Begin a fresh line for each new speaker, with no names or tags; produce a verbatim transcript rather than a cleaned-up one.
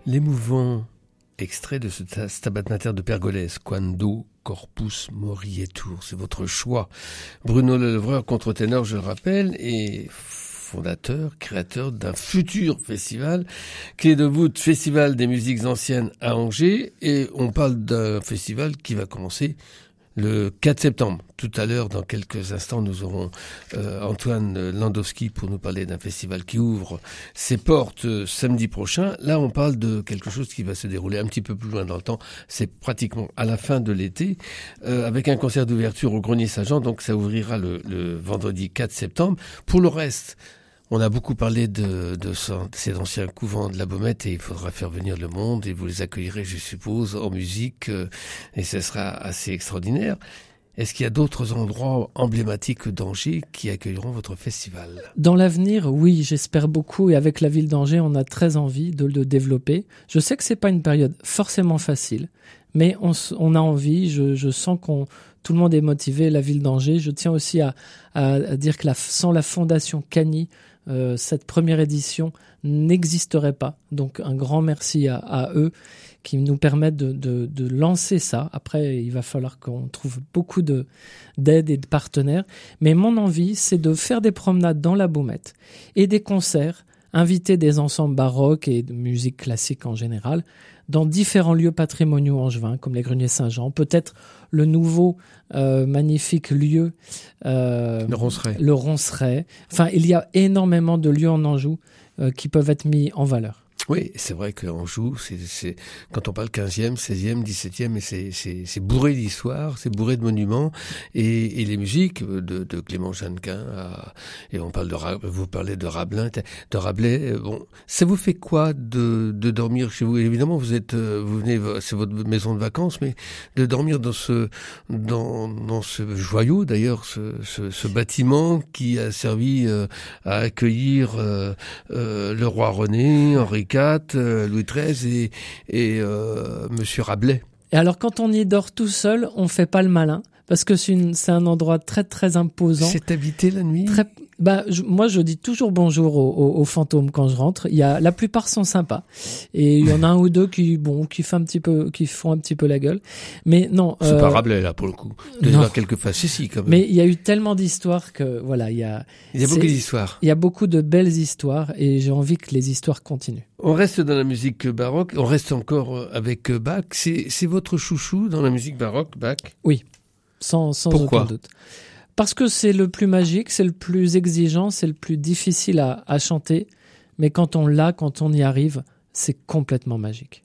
L'émouvant extrait de ce Stabat Mater de Pergolèse, Quando Corpus Morietur, c'est votre choix. Bruno Lelvreur, contre-ténor, je le rappelle, est fondateur, créateur d'un futur festival, Clé de voûte, Festival des musiques anciennes à Angers, et on parle d'un festival qui va commencer le quatre septembre. Tout à l'heure, dans quelques instants, nous aurons euh, Antoine Landowski pour nous parler d'un festival qui ouvre ses portes euh, samedi prochain. Là, on parle de quelque chose qui va se dérouler un petit peu plus loin dans le temps. C'est pratiquement à la fin de l'été, euh, avec un concert d'ouverture au Grenier Saint-Jean. Donc, ça ouvrira le, le vendredi quatre septembre. Pour le reste, on a beaucoup parlé de, de, ce, de ces anciens couvents de la Baumette et il faudra faire venir le monde et vous les accueillerez, je suppose, en musique euh, et ce sera assez extraordinaire. Est-ce qu'il y a d'autres endroits emblématiques d'Angers qui accueilleront votre festival ?
Dans l'avenir, oui, j'espère beaucoup et avec la ville d'Angers, on a très envie de le développer. Je sais que c'est pas une période forcément facile, mais on, on a envie, je, je sens qu'on tout le monde est motivé, la ville d'Angers. Je tiens aussi à, à, à dire que la, sans la fondation Cagny, Euh, cette première édition n'existerait pas. Donc un grand merci à, à eux qui nous permettent de, de, de lancer ça. Après, il va falloir qu'on trouve beaucoup de, d'aide et de partenaires. Mais mon envie, c'est de faire des promenades dans la Baumette et des concerts, inviter des ensembles baroques et de musique classique en général dans différents lieux patrimoniaux angevins, comme les Greniers Saint-Jean, peut-être le nouveau euh, magnifique lieu, euh,
le Ronceret.
Le Ronceret. Enfin, il y a énormément de lieux en Anjou euh, qui peuvent être mis en valeur.
Oui, c'est vrai qu'Anjou, c'est, c'est, quand on parle quinzième, seizième, dix-septième, c'est, c'est, c'est bourré d'histoire, c'est bourré de monuments, et, et les musiques de, de Clément Jeannequin, à, et on parle de, vous parlez de Rabelais, de Rabelais, bon, ça vous fait quoi de, de dormir chez vous? Évidemment, vous êtes, vous venez, c'est votre maison de vacances, mais de dormir dans ce, dans, dans ce joyau, d'ailleurs, ce, ce, ce bâtiment qui a servi euh, à accueillir euh, euh, le roi René, Henri quatre, Louis treize et, et euh, Monsieur Rabelais.
Et alors, quand on y dort tout seul, on fait pas le malin, parce que c'est, une, c'est un endroit très très imposant.
C'est habité la nuit.
Très, bah, je, moi, je dis toujours bonjour aux, aux, aux fantômes quand je rentre. Il y a, la plupart sont sympas, et il y en a un ou deux qui, bon, qui font un petit peu, qui font un petit peu la gueule. Mais non.
C'est
euh,
pas Rabelais là pour le coup. Il doit y avoir quelques facéties quand même.
Mais il y a eu tellement d'histoires que voilà, il y a.
Il y a beaucoup d'histoires.
Il y a beaucoup de belles histoires, et j'ai envie que les histoires continuent.
On reste dans la musique baroque. On reste encore avec Bach. C'est, c'est votre chouchou dans la musique baroque, Bach ?
Oui. Sans, sans
Pourquoi ?
aucun doute. Parce que c'est le plus magique, c'est le plus exigeant, c'est le plus difficile à, à chanter. Mais quand on l'a, quand on y arrive, c'est complètement magique.